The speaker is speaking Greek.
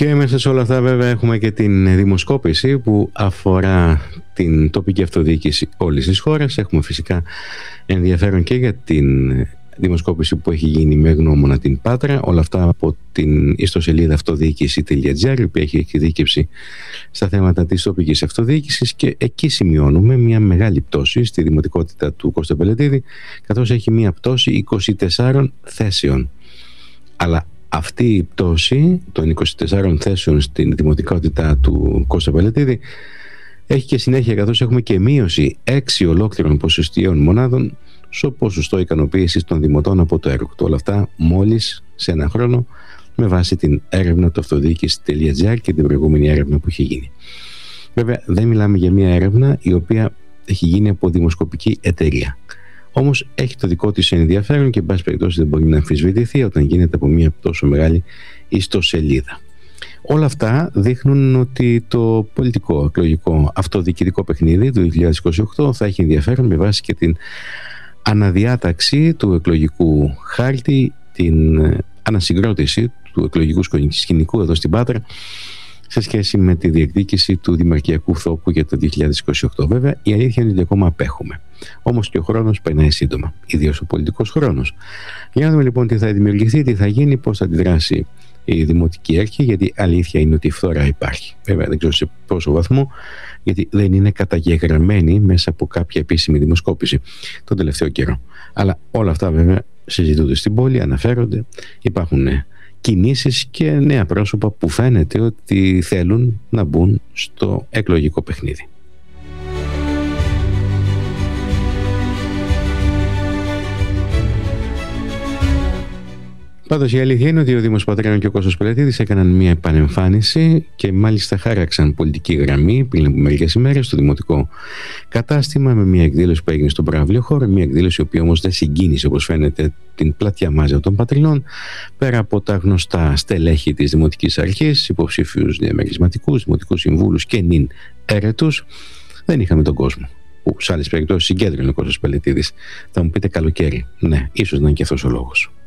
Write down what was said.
Και μέσα σε όλα αυτά βέβαια έχουμε και την δημοσκόπηση που αφορά την τοπική αυτοδιοίκηση όλης της χώρας. Έχουμε φυσικά ενδιαφέρον και για την δημοσκόπηση που έχει γίνει με γνώμονα την Πάτρα. Όλα αυτά από την ιστοσελίδα αυτοδιοίκηση.gr, η οποία έχει εκδίκευση στα θέματα της τοπικής αυτοδιοίκησης, και εκεί σημειώνουμε μια μεγάλη πτώση στη δημοτικότητα του Κώστα Πελετίδη, καθώς έχει μια πτώση 24 θέσεων. Αλλά αυτή η πτώση των 24 θέσεων στην δημοτικότητα του Κώστα Πελετίδη έχει και συνέχεια, καθώς έχουμε και μείωση 6 ολόκληρων ποσοστιαίων μονάδων στο ποσοστό ικανοποίησης των δημοτών από το έργο του. Όλα αυτά μόλις σε ένα χρόνο, με βάση την έρευνα του αυτοδιοίκηση.gr και την προηγούμενη έρευνα που έχει γίνει. Βέβαια δεν μιλάμε για μια έρευνα η οποία έχει γίνει από δημοσκοπική εταιρεία. Όμως έχει το δικό της ενδιαφέρον και εν πάση περιπτώσει δεν μπορεί να αμφισβητηθεί όταν γίνεται από μια τόσο μεγάλη ιστοσελίδα. Όλα αυτά δείχνουν ότι το πολιτικό, εκλογικό, αυτοδιοικητικό παιχνίδι του 2028 θα έχει ενδιαφέρον με βάση και την αναδιάταξη του εκλογικού χάρτη, την ανασυγκρότηση του εκλογικού σκηνικού εδώ στην Πάτρα σε σχέση με τη διεκδίκηση του δημαρχιακού θόκου για το 2028. Βέβαια η αλήθεια είναι ότι ακόμα απέχουμε. Όμως και ο χρόνος περνάει σύντομα, ιδίως ο πολιτικός χρόνος. Για να δούμε λοιπόν τι θα δημιουργηθεί, τι θα γίνει, πώς θα αντιδράσει η δημοτική αρχή, γιατί αλήθεια είναι ότι η φθορά υπάρχει. Βέβαια δεν ξέρω σε πόσο βαθμό, γιατί δεν είναι καταγεγραμμένη μέσα από κάποια επίσημη δημοσκόπηση τον τελευταίο καιρό. Αλλά όλα αυτά βέβαια συζητούνται στην πόλη, αναφέρονται, υπάρχουν κινήσεις και νέα πρόσωπα που φαίνεται ότι θέλουν να μπουν στο εκλογικό παιχνίδι. Πάντως η αλήθεια είναι ότι ο Δήμος Πατρέων και ο Κώστας Πελετίδης έκαναν μια επανεμφάνιση και μάλιστα χάραξαν πολιτική γραμμή πριν από μερικές ημέρες στο δημοτικό κατάστημα με μια εκδήλωση που έγινε στον προαύλιο χώρο, μια εκδήλωση η οποία όμως δεν συγκίνησε όπως φαίνεται την πλατιά μάζα των Πατρινών. Πέρα από τα γνωστά στελέχη της Δημοτικής Αρχής, υποψήφιους διαμερισματικούς, δημοτικούς συμβούλους και νυν έρετους, δεν είχαμε τον κόσμο που σε άλλες περιπτώσεις συγκέντρωνε ο Κώστας Πελετίδης. Θα μου πείτε καλοκαίρι. Ναι, ίσως να είναι και αυτός ο λόγος.